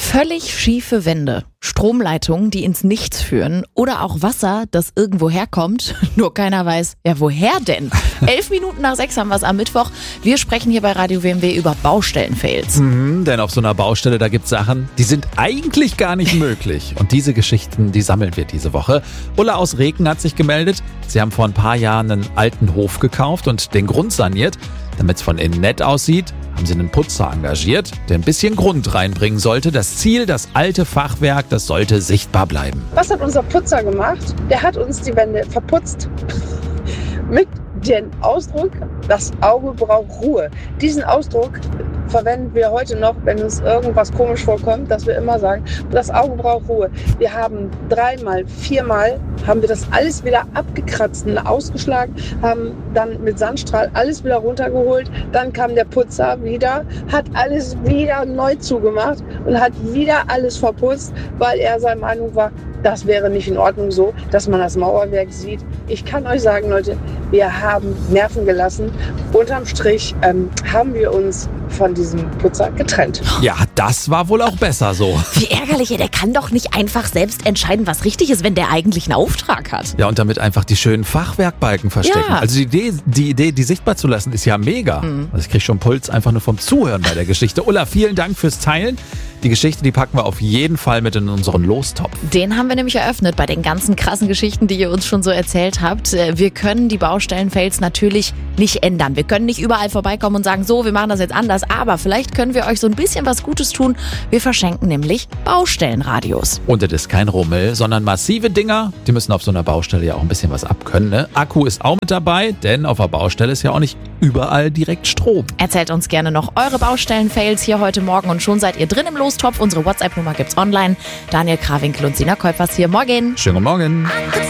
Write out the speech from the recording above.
Völlig schiefe Wände, Stromleitungen, die ins Nichts führen oder auch Wasser, das irgendwo herkommt, nur keiner weiß, ja woher denn? 11 Minuten nach 6 haben wir es am Mittwoch. Wir sprechen hier bei Radio WMW über Baustellenfails. Denn auf so einer Baustelle, da gibt's Sachen, die sind eigentlich gar nicht möglich. Und diese Geschichten, die sammeln wir diese Woche. Ulla aus Reken hat sich gemeldet. Sie haben vor ein paar Jahren einen alten Hof gekauft und den Grund saniert. Damit es von innen nett aussieht, haben sie einen Putzer engagiert, der ein bisschen Grund reinbringen sollte. Das Ziel, das alte Fachwerk, das sollte sichtbar bleiben. Was hat unser Putzer gemacht? Der hat uns die Wände verputzt. Mit dem Ausdruck, das Auge braucht Ruhe. Diesen Ausdruck verwenden wir heute noch, wenn uns irgendwas komisch vorkommt, dass wir immer sagen, das Auge braucht Ruhe. Wir haben 3-mal, 4-mal haben wir das alles wieder abgekratzt und ausgeschlagen, haben dann mit Sandstrahl alles wieder runtergeholt. Dann kam der Putzer wieder, hat alles wieder neu zugemacht und hat wieder alles verputzt, weil er seiner Meinung war, das wäre nicht in Ordnung so, dass man das Mauerwerk sieht. Ich kann euch sagen, Leute, wir haben Nerven gelassen. Unterm Strich haben wir uns von diesem Putzer getrennt. Ja, das war wohl auch besser so. Wie ärgerlich, der kann doch nicht einfach selbst entscheiden, was richtig ist, wenn der eigentlich einen Auftrag hat. Ja, und damit einfach die schönen Fachwerkbalken verstecken. Ja. Also die Idee, die sichtbar zu lassen, ist ja mega. Also ich kriege schon Puls einfach nur vom Zuhören bei der Geschichte. Ulla, vielen Dank fürs Teilen. Die Geschichte, die packen wir auf jeden Fall mit in unseren Lostopf. Den haben wir nämlich eröffnet bei den ganzen krassen Geschichten, die ihr uns schon so erzählt habt. Wir können die Baustellenfails natürlich nicht ändern. Wir können nicht überall vorbeikommen und sagen, so, wir machen das jetzt anders. Aber vielleicht können wir euch so ein bisschen was Gutes tun. Wir verschenken nämlich Baustellenradios. Und das ist kein Rummel, sondern massive Dinger. Die müssen auf so einer Baustelle ja auch ein bisschen was abkönnen. Ne? Akku ist auch mit dabei, denn auf der Baustelle ist ja auch nicht überall direkt Strom. Erzählt uns gerne noch eure Baustellenfails hier heute Morgen und schon seid ihr drin im Lostopf. Unsere WhatsApp-Nummer gibt's online. Daniel Krawinkel und Sina Keupers hier. Morgen. Schönen Morgen.